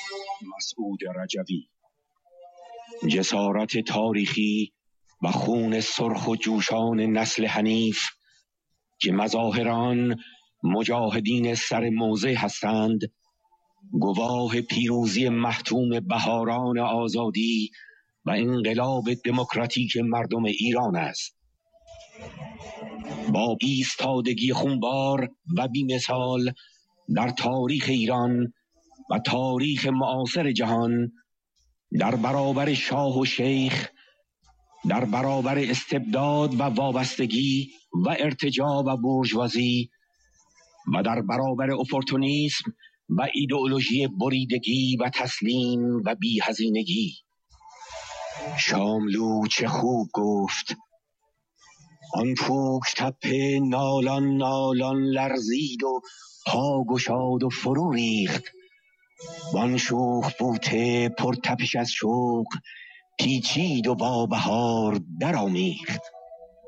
مسعود رجوی. جسارت تاریخی و خون سرخ و جوشان نسل حنیف که مظاهران مجاهدین سر موضع هستند، گواه پیروزی محتوم بهاران آزادی و انقلاب دموکراتیک مردم ایران است. با ایستادگی خونبار و بی‌مثال در تاریخ ایران و تاریخ معاصر جهان، در برابر شاه و شیخ، در برابر استبداد و وابستگی و ارتجاع و بورژوازی و در برابر اپورتونیسم و ایدئولوژی بریدگی و تسلیم و بی‌هزینگی. شاملو چه خوب گفت: آن پوک تپه نالان نالان لرزید و پا گشاد و فرو ریخت، وان شوخ بوته پرتپش از شوق پیچید و با بهار در آمیخت.